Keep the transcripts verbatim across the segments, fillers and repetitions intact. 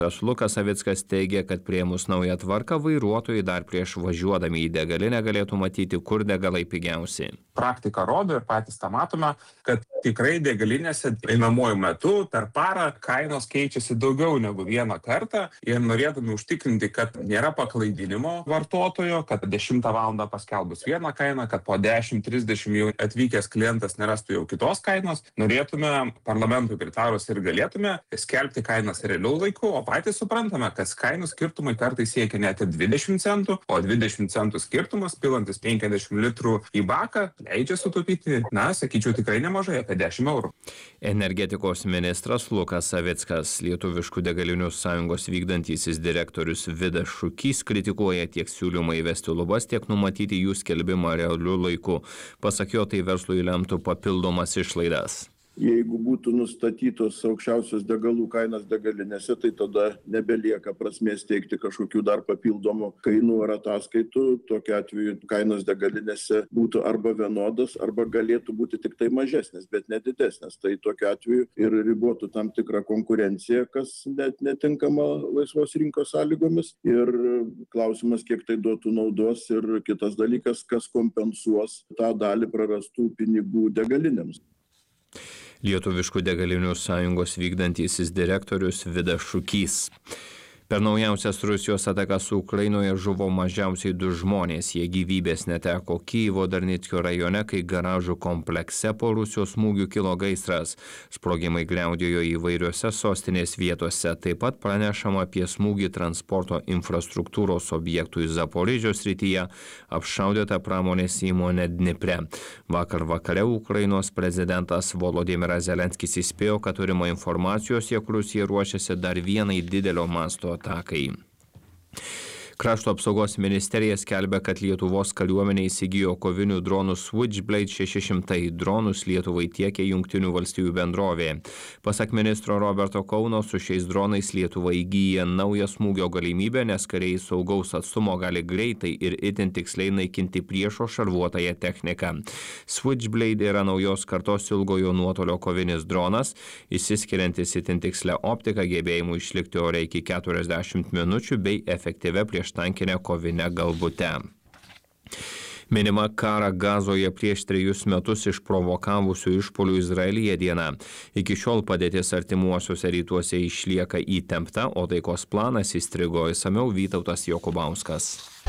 Lukas Savickas teigia, kad priėmus naują tvarką vairuotojai dar prieš važiuodami į degalinę galėtų matyti, kur degalai pigiausi. Praktika rodo ir patys tą matome, kad tikrai degalinėse einamuoju metu per parą kainos keičiasi daugiau negu vieną kartą ir norėdami užtikrinti, kad nėra paklaidinimo vartotojo, kad dešimtą valandą paskelbus vieną kainą, kad po dešimt trisdešimt jau atvykęs klientas nerastų jau kitos kainos, norėtume parlamentui pritarus ir galėtume skelbti kainas realiu laiku, o patys suprantame, kad kainų skirtumai kartais siekia net ir dvidešimt centų, o dvidešimt centų skirtumas pilantis penkiasdešimt litrų į baką leidžia sutaupyti, na, sakyčiau, tikrai nemažai, apie dešimt eurų. Energetikos ministras Lukas Savickas, Lietuviškų degalinių sąjungos vykdantysis direktorius Vidas Šukys kritikuoja tiek siūlymą įvesti lubas, tiek numatyti jų skelbimą realiu laiku. Pasak jo, tai verslui lemtų papildomas išlaidas. Jeigu būtų nustatytos aukščiausios degalų kainos degalinėse, tai tada nebelieka prasmės teikti kažkokių dar papildomų kainų ar ataskaitų. Tokiu atveju kainos degalinėse būtų arba vienodos, arba galėtų būti tik tai mažesnės, bet nedidesnės. Tai tokiu atveju ir ribotų tam tikrą konkurenciją, kas net netinkama laisvos rinkos sąlygomis. Ir klausimas, kiek tai duotų naudos, ir kitas dalykas, kas kompensuos tą dalį prarastų pinigų degalinėms. Lietuviškų degalinių sąjungos vykdantysis direktorius Vidas Šukys. Per naujausias Rusijos atakas Ukrainoje žuvo mažiausiai du žmonės. Jie gyvybės neteko Kyjivo Darnickio rajone, kai garažų komplekse po Rusijos smūgių kilo gaisras. Sprogimai gliaudėjo įvairiose sostinės vietose. Taip pat pranešama apie smūgį transporto infrastruktūros objektui Zaporižės srityje, apšaudyta pramonės įmonė Dnipre. Vakar vakare Ukrainos prezidentas Volodymyras Zelenskis įspėjo, kad turima informacijos, jog Rusija ruošiasi dar vienai didelio masto atakai. Krašto apsaugos ministerija skelbia, kad Lietuvos kariuomenė įsigijo kovinių dronų Switchblade šeši šimtai. Dronus Lietuvai tiekia Jungtinių valstijų bendrovė. Pasak ministro Roberto Kauno, su šiais dronais Lietuva įgyja naują smūgio galimybę, nes kariai saugaus atstumo gali greitai ir itin tiksliai naikinti priešo šarvuotąją techniką. Switchblade yra naujos kartos ilgojo nuotolio kovinis dronas, išsiskiriantis itin tikslę optiką, gebėjimu išlikti ore iki keturiasdešimt minučių bei efektyvia prieš tankinę kovinę galvutę. Minima karą Gazoje prieš trejus metus išprovokavusių išpuolių Izraelyje diena. Iki šiol padėtis artimuosiuose rytuose išlieka įtempta, o taikos planas įstrigo. Išsamiau Vytautas Jokubauskas.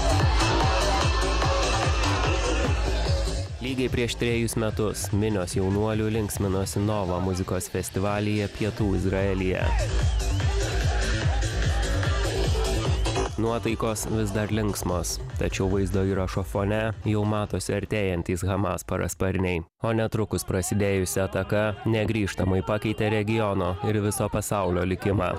Lygiai prieš trejus metus minios jaunuolių linksminosi Nova muzikos festivalyje Pietų Izraelyje. Nuotaikos vis dar linksmos, tačiau vaizdo įrašo fone jau matosi artėjantys Hamas parasparniai. O netrukus prasidėjusi ataka negrįžtamai pakeitė regiono ir viso pasaulio likimą.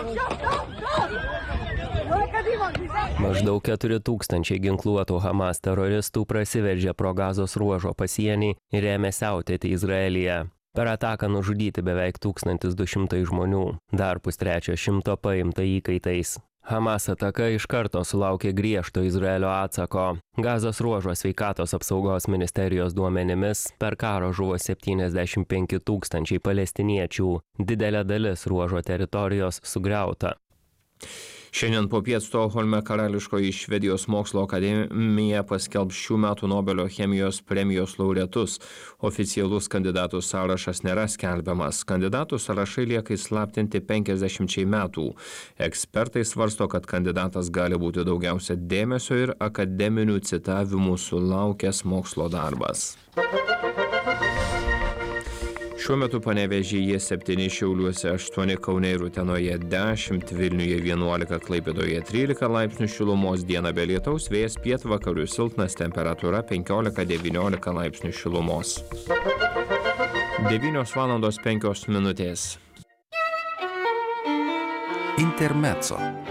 Maždaug keturi tūkstančiai ginkluotų Hamas teroristų prasiveržė pro Gazos ruožo pasienį ir ėmė siautėti Izraelyje. Per ataką nužudyti beveik tūkstantis du šimtai žmonių, dar pustrečio šimto paimta įkaitais. Hamas ataka iš karto sulaukė griežto Izraelio atsako. Gazos ruožo sveikatos apsaugos ministerijos duomenimis per karą žuvo septyniasdešimt penki tūkstančiai palestiniečių. Didelė dalis ruožo teritorijos sugriauta. Šiandien popiet Stokholme Karališkoji Švedijos mokslo akademija paskelbs šių metų Nobelio chemijos premijos laureatus. Oficialus kandidatų sąrašas nėra skelbiamas. Kandidatų sąrašai lieka įslaptinti penkiasdešimčiai metų. Ekspertai svarsto, kad kandidatas gali būti daugiausia dėmesio ir akademinių citavimų sulaukęs mokslo darbas. Šiuo metu Panevėžyje septyni, Šiauliuose aštuoni, Kaune ir Utenoje dešimt, Vilniuje vienuolika, Klaipėdoje trylika laipsnių šilumos, dieną be lietaus, vėjas pietvakarių silpnas, temperatūra penkiolika devyniolika laipsnių šilumos. devynios valandos penkios minutės. Intermezzo.